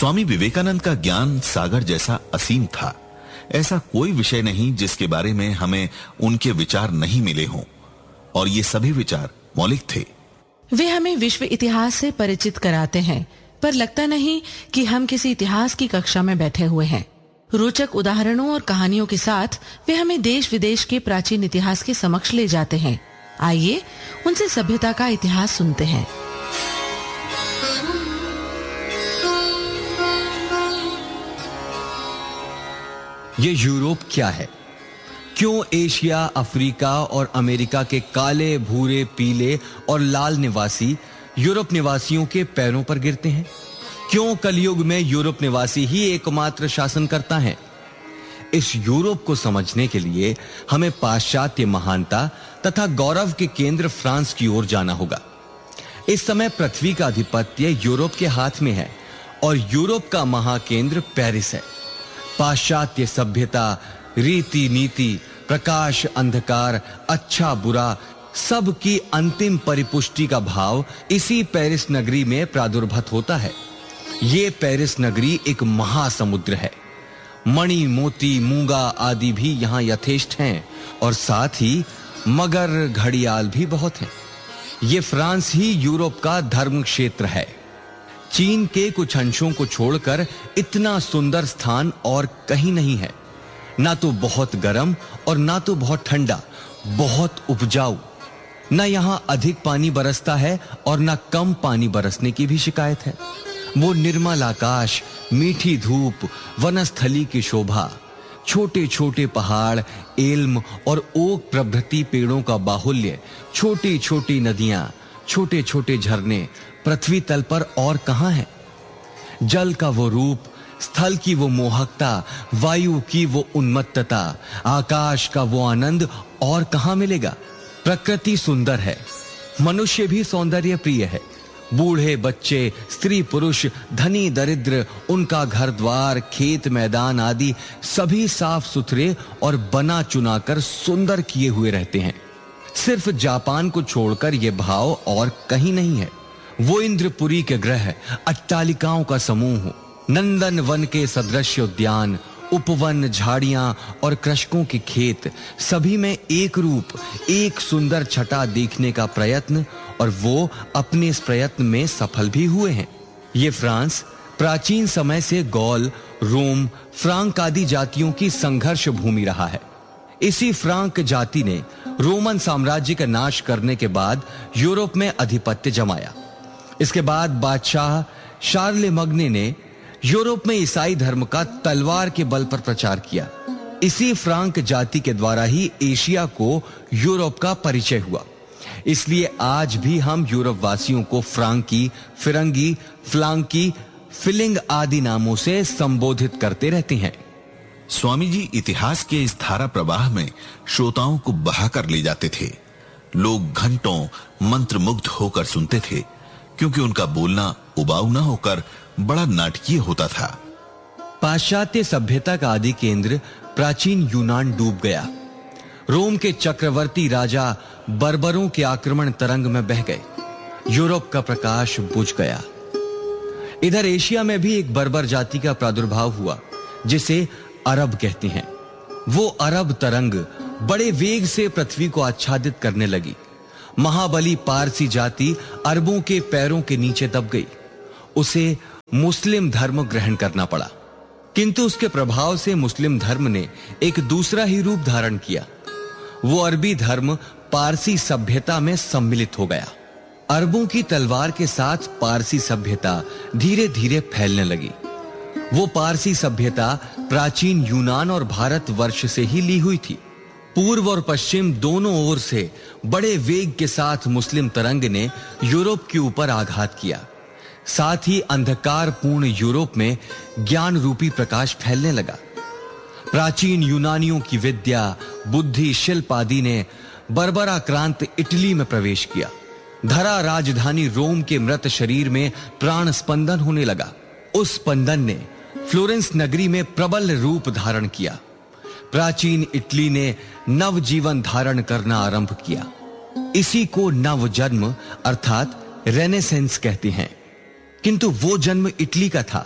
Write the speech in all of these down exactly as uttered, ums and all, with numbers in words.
स्वामी विवेकानंद का ज्ञान सागर जैसा असीम था। ऐसा कोई विषय नहीं जिसके बारे में हमें उनके विचार नहीं मिले हों, और ये सभी विचार मौलिक थे। वे हमें विश्व इतिहास से परिचित कराते हैं, पर लगता नहीं कि हम किसी इतिहास की कक्षा में बैठे हुए हैं। रोचक उदाहरणों और कहानियों के साथ वे हमें देश विदेश के प्राचीन इतिहास के समक्ष ले जाते हैं। आइए उनसे सभ्यता का इतिहास सुनते हैं। ये यूरोप क्या है? क्यों एशिया, अफ्रीका और अमेरिका के काले, भूरे, पीले और लाल निवासी यूरोप निवासियों के पैरों पर गिरते हैं? क्यों कलयुग में यूरोप निवासी ही एकमात्र शासन करता है? इस यूरोप को समझने के लिए हमें पाश्चात्य महानता तथा गौरव के केंद्र फ्रांस की ओर जाना होगा। इस समय पृथ्वी का आधिपत्य यूरोप के हाथ में है और यूरोप का महाकेंद्र पेरिस है। पाश्चात्य सभ्यता, रीति नीति, प्रकाश अंधकार, अच्छा बुरा, सब की अंतिम परिपुष्टि का भाव इसी पेरिस नगरी में प्रादुर्भूत होता है। ये पेरिस नगरी एक महासमुद्र है। मणि, मोती, मूंगा आदि भी यहाँ यथेष्ट हैं और साथ ही मगर, घड़ियाल भी बहुत हैं। ये फ्रांस ही यूरोप का धर्म क्षेत्र है। चीन के कुछ अंशों को छोड़कर इतना सुंदर स्थान और कहीं नहीं है। ना तो बहुत गर्म और ना तो बहुत ठंडा, बहुत उपजाऊ। ना यहां अधिक पानी बरसता है और ना कम पानी बरसने की भी शिकायत है। वो निर्मल आकाश, मीठी धूप, वनस्थली की शोभा, छोटे छोटे पहाड़, एल्म और ओक प्रभृति पेड़ों का बाहुल्य, छोटी छोटी नदियां, छोटे छोटे झरने पृथ्वी तल पर और कहां है? जल का वो रूप, स्थल की वो मोहकता, वायु की वो उन्मत्तता, आकाश का वो आनंद और कहां मिलेगा? प्रकृति सुंदर है, मनुष्य भी सौंदर्य प्रिय है। बूढ़े बच्चे, स्त्री पुरुष, धनी दरिद्र, उनका घर द्वार, खेत मैदान आदि सभी साफ सुथरे और बना चुनाकर सुंदर किए हुए रहते हैं। सिर्फ जापान को छोड़कर यह भाव और कहीं नहीं है। वो इंद्रपुरी के ग्रह, अट्टालिकाओं का समूह, नंदन वन के सदृश उद्यान, उपवन, झाड़ियां और कृषकों के खेत, सभी में एक रूप, एक सुंदर छटा देखने का प्रयत्न, और वो अपने इस प्रयत्न में सफल भी हुए हैं। ये फ्रांस प्राचीन समय से गौल, रोम, फ्रांक आदि जातियों की संघर्ष भूमि रहा है। इसी फ्रांक जाति ने रोमन साम्राज्य का नाश करने के बाद यूरोप में अधिपत्य जमाया। इसके बाद बादशाह शार्लेमग्ने ने यूरोप में ईसाई धर्म का तलवार के बल पर प्रचार किया। इसी फ्रांक जाति के द्वारा ही एशिया को यूरोप का परिचय हुआ। इसलिए आज भी हम यूरोप वासियों को फ्रांकी, फिरंगी, फ्लांकी, फिलिंग आदि नामों से संबोधित करते रहते हैं। स्वामी जी इतिहास के इस धारा प्रवाह में श्रोताओं को बहाकर ले जाते थे। लोग घंटों मंत्रमुग्ध होकर सुनते थे, क्योंकि उनका बोलना उबाऊ न होकर बड़ा नाटकीय होता था। पाश्चात्य सभ्यता का आदि केंद्र प्राचीन यूनान डूब गया। रोम के चक्रवर्ती राजा बर्बरों के आक्रमण तरंग में बह गए। यूरोप का प्रकाश बुझ गया। इधर एशिया में भी एक बर्बर जाति का प्रादुर्भाव हुआ, जिसे अरब कहते हैं। वो अरब तरंग बड़े वेग से पृथ्वी को आच्छादित करने लगी। महाबली पारसी जाति अरबों के पैरों के नीचे दब गई। उसे मुस्लिम धर्म ग्रहण करना पड़ा, किंतु उसके प्रभाव से मुस्लिम धर्म ने एक दूसरा ही रूप धारण किया। वो अरबी धर्म पारसी सभ्यता में सम्मिलित हो गया। अरबों की तलवार के साथ पारसी सभ्यता धीरे धीरे फैलने लगी। वो पारसी सभ्यता प्राचीन यूनान और भारत वर्ष से ही ली हुई थी। पूर्व और पश्चिम दोनों ओर से बड़े वेग के साथ मुस्लिम तरंग ने यूरोप के ऊपर आघात किया। साथ ही अंधकारपूर्ण यूरोप में ज्ञान रूपी प्रकाश फैलने लगा। प्राचीन यूनानियों की विद्या, बुद्धि, शिल्प आदि ने बर्बराक्रांत इटली में प्रवेश किया। धरा राजधानी रोम के मृत शरीर में प्राण स्पंदन होने लगा। उस स्पंदन ने फ्लोरेंस नगरी में प्रबल रूप धारण किया। प्राचीन इटली ने नव जीवन धारण करना आरंभ किया। इसी को नव जन्म अर्थात रेनेसेंस कहते हैं। किंतु वो जन्म इटली का था,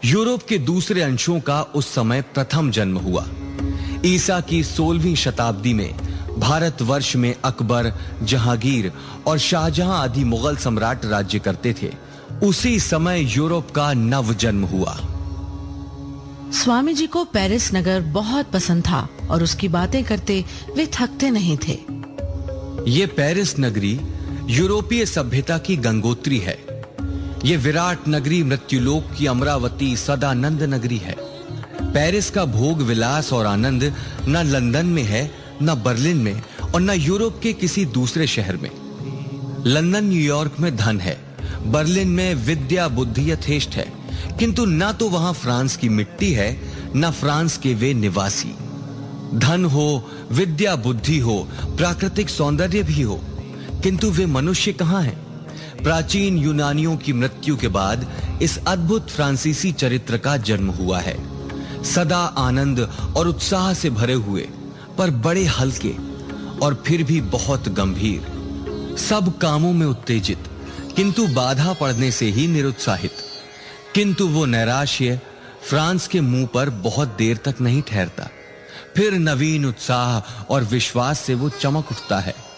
यूरोप के दूसरे अंशों का उस समय प्रथम जन्म हुआ। ईसा की सोलहवीं शताब्दी में भारतवर्ष में अकबर, जहांगीर और शाहजहां आदि मुगल सम्राट राज्य करते थे। उसी समय यूरोप का नव जन्म हुआ। स्वामी जी को पेरिस नगर बहुत पसंद था और उसकी बातें करते वे थकते नहीं थे। ये पेरिस नगरी यूरोपीय सभ्यता की गंगोत्री है। ये विराट नगरी मृत्युलोक की अमरावती सदानंद नगरी है। पेरिस का भोग विलास और आनंद न लंदन में है, न बर्लिन में और न यूरोप के किसी दूसरे शहर में। लंदन, न्यूयॉर्क में धन है, बर्लिन में विद्या बुद्धि यथेष्ट है, किंतु न तो वहां फ्रांस की मिट्टी है, न फ्रांस के वे निवासी। धन हो, विद्या बुद्धि हो, प्राकृतिक सौंदर्य भी हो, किंतु वे मनुष्य कहां हैं? प्राचीन यूनानियों की मृत्यु के बाद इस अद्भुत फ्रांसीसी चरित्र का जन्म हुआ है। सदा आनंद और उत्साह से भरे हुए, पर बड़े हल्के और फिर भी बहुत गंभीर, सब कामों में उत्तेजित, किंतु बाधा पड़ने से ही निरुत्साहित। किंतु वो नैराश्य फ्रांस के मुंह पर बहुत देर तक नहीं ठहरता, फिर नवीन उत्साह और विश्वास से वो चमक उठता है।